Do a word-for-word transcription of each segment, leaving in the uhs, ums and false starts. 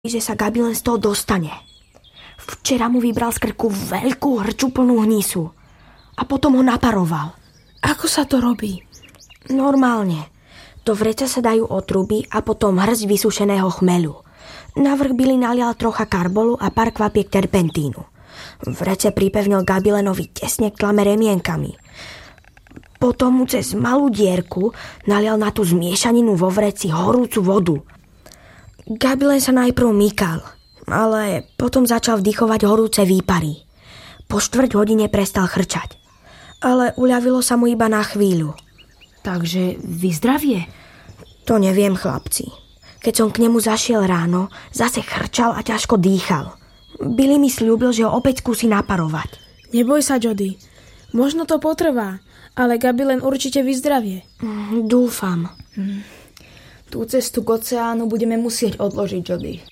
že sa Gabi len z toho dostane. Včera mu vybral z krku veľkú hrču plnú hnisu a potom ho naparoval. Ako sa to robí? Normálne. Do vreca sa dajú otruby a potom hŕsť vysušeného chmeľu. Navrch Billy nalial trocha karbolu a pár kvapiek terpentínu. Vrece pripevnil Gabilenovi tesne k tlame remienkami. Potom mu cez malú dierku nalial na tú zmiešaninu vo vreci horúcu vodu. Gabilen sa najprv mykal, ale potom začal vdychovať horúce výpary. Po štvrť hodine prestal chrčať, ale uľavilo sa mu iba na chvíľu. Takže vyzdravie? To neviem, chlapci. Keď som k nemu zašiel ráno, zase chrčal a ťažko dýchal. Billy mi sľúbil, že ho opäť skúsi naparovať. Neboj sa, Jody. Možno to potrvá, ale Gabilen určite vyzdravie. Mm, dúfam. Hm. Tú cestu k oceánu budeme musieť odložiť, Jody.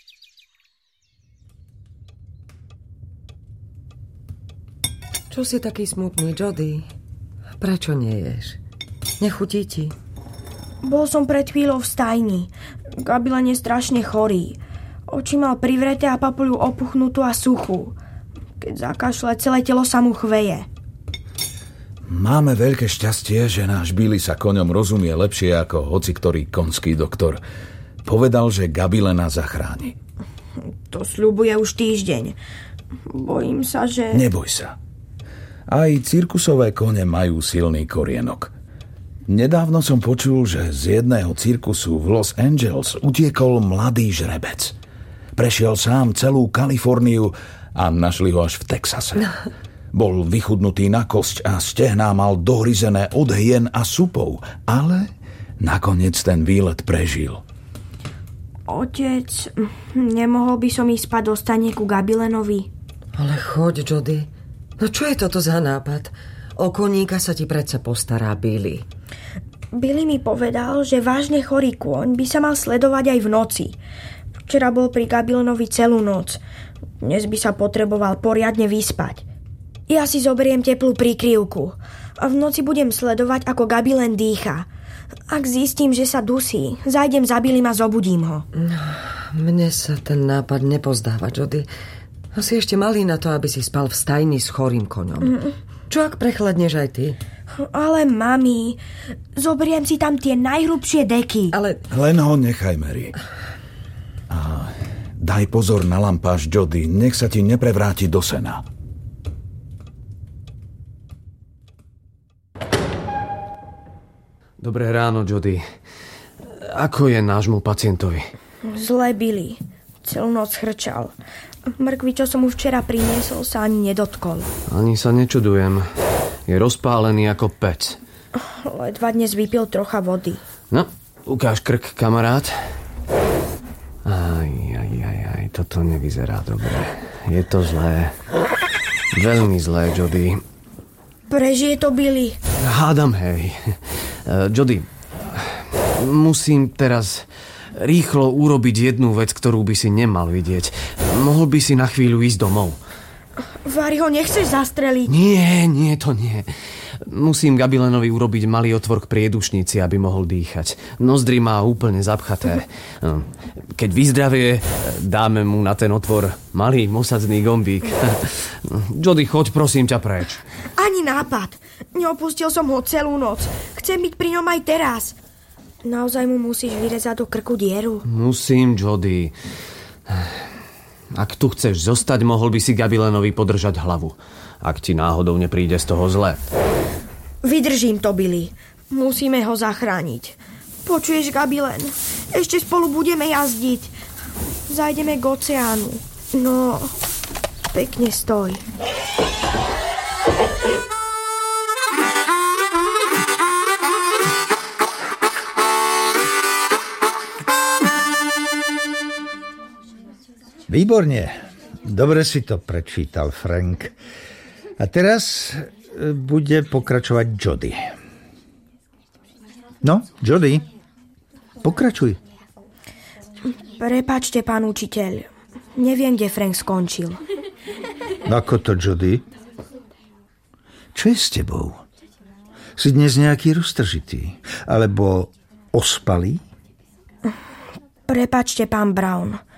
Čo si taký smutný, Jody? Prečo neješ? Nechutí ti? Bol som pred chvíľou v stajni. Gabilen je strašne chorý. Oči mal privreté a papuľu opuchnutú a suchú. Keď zakašle, celé telo sa mu chveje. Máme veľké šťastie, že náš Billy sa koňom rozumie lepšie ako hociktorý konský doktor. Povedal, že Gabilena zachráni. To sľubuje už týždeň. Bojím sa, že... Neboj sa. Aj cirkusové kone majú silný korienok. Nedávno som počul, že z jedného cirkusu v Los Angeles utiekol mladý žrebec. Prešiel sám celú Kaliforniu a našli ho až v Texase. Bol vychudnutý na kosť a stehná mal dohryzené od hien a supov, ale nakoniec ten výlet prežil. Otec, nemohol by som ísť spať do stane ku Gabilenovi? Ale choď, Jody. No čo je toto za nápad? O koníka sa ti predsa postará Billy. Billy mi povedal, že vážne chorý kôň by sa mal sledovať aj v noci. Včera bol pri Gabilenovi celú noc. Dnes by sa potreboval poriadne vyspať. Ja si zoberiem teplú prikryvku a v noci budem sledovať, ako Gabilen dýcha. Ak zistím, že sa dusí, zajdem za Billym a zobudím ho. Mne sa ten nápad nepozdáva, Jody. Asi ešte malý na to, aby si spal v stajni s chorým koňom. Mm. Čo ak prechladneš aj ty? Ale mami, zoberiem si tam tie najhrubšie deky. Ale... Len ho nechaj, Mary. A daj pozor na lampáš, Jody, nech sa ti neprevráti do sena. Dobré ráno, Jody. Ako je nášmu pacientovi? Zle, Billy. Celú noc chrčal. Mrkvi, čo som mu včera priniesol, sa ani nedotkol. Ani sa nečudujem. Je rozpálený ako pec. Ledva dnes vypil trocha vody. No, ukáž krk, kamarát. Aj, aj, aj, aj, toto nevyzerá dobre. Je to zlé. Veľmi zlé, Jody. Prežije to, Billy? Hádam, hej. Uh, Jody, musím teraz rýchlo urobiť jednu vec, ktorú by si nemal vidieť. Mohol by si na chvíľu ísť domov. Vary, ho nechceš zastreliť? Nie, nie, to nie. Musím Gabilenovi urobiť malý otvor k priedušnici, aby mohol dýchať. Nozdry má úplne zapchaté. Keď vyzdravie, dáme mu na ten otvor malý mosadzný gombík. Jody, choď prosím ťa preč. Ani nápad. Neopustil som ho celú noc. Chcem byť pri ňom aj teraz. Naozaj mu musíš vyrezať do krku dieru? Musím, Jody. Ak tu chceš zostať, mohol by si Gabilenovi podržať hlavu. Ak ti náhodou nepríde z toho zle. Vydržím to, Billy. Musíme ho zachrániť. Počuješ, Gabilen? Ešte spolu budeme jazdiť. Zajdeme k oceánu. No, pekne stoj. Výborne. Dobre si to prečítal, Frank. A teraz bude pokračovať Jody. No, Jody, pokračuj. Prepáčte, pán učiteľ. Neviem, kde Frank skončil. Ako to, Jody? Čo je s tebou? Si dnes nejaký roztržitý? Alebo ospalý? Prepáčte, pán Brown.